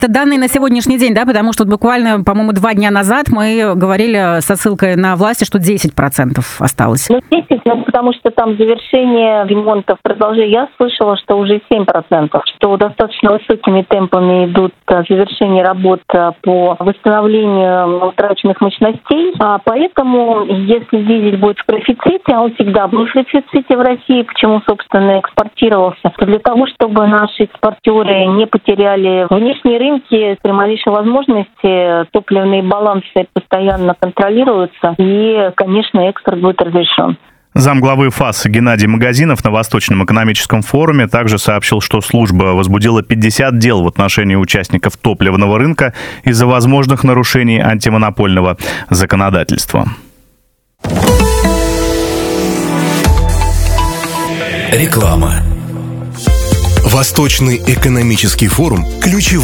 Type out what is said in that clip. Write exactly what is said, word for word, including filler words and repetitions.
Это данные на сегодняшний день, да, потому что буквально, по-моему, два дня назад мы говорили со ссылкой на власти, что десять процентов осталось. Ну, десять, ну, потому что там завершение ремонтов продолжение. Я слышала, что уже семь процентов, что достаточно высокими темпами идут завершение работ по восстановлению утраченных мощностей. А поэтому, если дизель будет в профиците, а он всегда был в профиците в России, почему, собственно, экспортировался, то для того, чтобы наши экспортеры не потеряли внешние рынки, при малейшей возможности топливные балансы постоянно контролируются, и, конечно, экспорт будет разрешен. Замглавы ФАС Геннадий Магазинов на Восточном экономическом форуме также сообщил, что служба возбудила пятьдесят дел в отношении участников топливного рынка из-за возможных нарушений антимонопольного законодательства. Реклама. Восточный экономический форум – ключевой